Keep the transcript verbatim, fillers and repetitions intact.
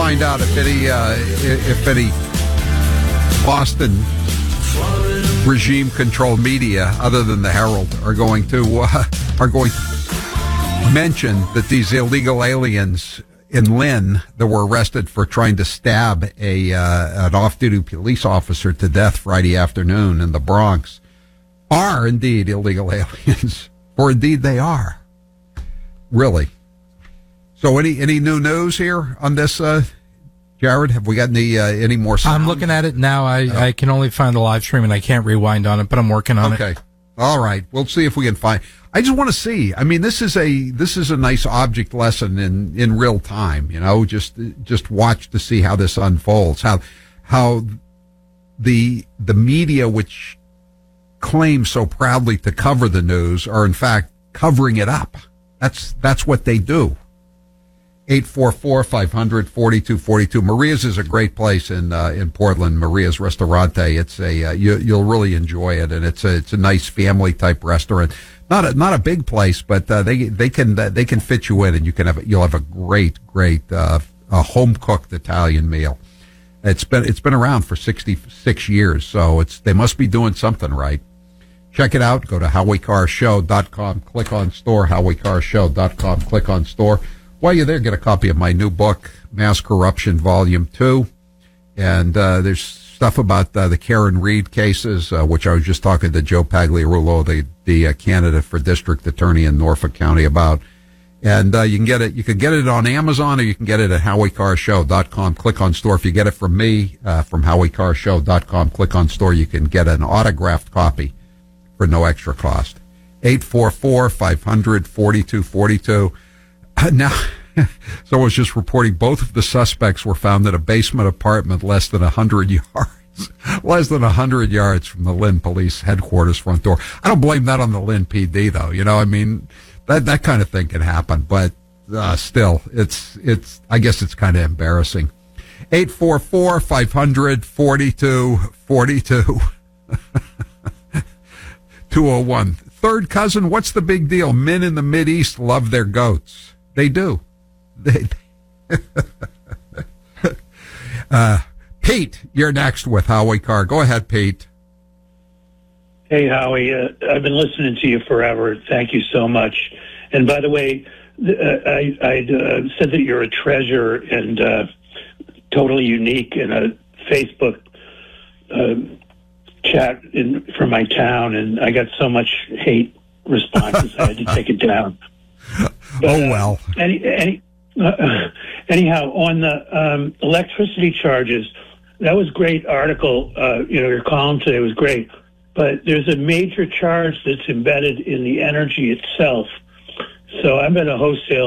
find out if any uh, if any Boston regime-controlled media, other than the Herald, are going to uh, are going to mention that these illegal aliens in Lynn that were arrested for trying to stab a uh, an off-duty police officer to death Friday afternoon in the Bronx are indeed illegal aliens, or indeed they are. Really. So, any any new news here on this? Uh, Jared, have we got any uh, any more sound? I'm looking at it now. I, oh. I can only find the live stream, and I can't rewind on it, but I'm working on okay. it. Okay. All right. We'll see if we can find... I just want to see. I mean, this is a this is a nice object lesson in, in real time, you know, just just watch to see how this unfolds, how how the the media, which claims so proudly to cover the news, are in fact covering it up. That's that's what they do. eight four four, five hundred, forty-two forty-two. Maria's is a great place in uh, in Portland. Maria's Restaurante. It's a uh, you, you'll really enjoy it, and it's a it's a nice family type restaurant. Not a not a big place, but uh, they they can uh, they can fit you in, and you can have you'll have a great great uh, a home cooked Italian meal. It's been it's been around for sixty-six years, so it's they must be doing something right. Check it out. Go to howie carr show dot com. Click on store. howie carr show dot com. Click on store. While you're there, get a copy of my new book, Mass Corruption, Volume two. And uh, there's stuff about uh, the Karen Reed cases, uh, which I was just talking to Joe Pagliarulo, the, the uh, candidate for district attorney in Norfolk County, about. And uh, you can get it. You can get it on Amazon, or you can get it at howie carr show dot com. Click on store. If you get it from me, uh, from howie carr show dot com, click on store. You can get an autographed copy for no extra cost. eight four four, five hundred, forty-two forty-two. Uh, now, so I was just reporting both of the suspects were found in a basement apartment less than one hundred yards, less than one hundred yards from the Lynn Police Headquarters front door. I don't blame that on the Lynn P D, though. You know, I mean, that that kind of thing can happen, but uh, still, it's, it's. I guess it's kind of embarrassing. eight four four, five hundred, forty-two forty-two. two oh one. Third cousin, what's the big deal? Men in the Mideast love their goats. They do. They, uh, Pete, you're next with Howie Carr. Go ahead, Pete. Hey, Howie. Uh, I've been listening to you forever. Thank you so much. And by the way, uh, I, I uh, said that you're a treasure and uh, totally unique in a Facebook uh, chat in, for my town, and I got so much hate responses I had to take it down. But, oh, well. Uh, any, any, uh, anyhow, on the um, electricity charges, that was a great article. Uh, you know, your column today was great. But there's a major charge that's embedded in the energy itself. So I'm at a wholesale